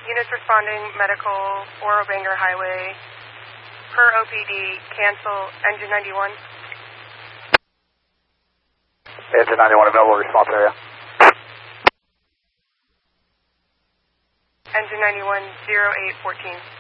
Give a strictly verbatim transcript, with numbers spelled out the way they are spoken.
units responding, medical, Oro Bangor Highway, per O P D, cancel, engine ninety-one. Engine ninety-one available, response area. Engine ninety-one, zero eight fourteen.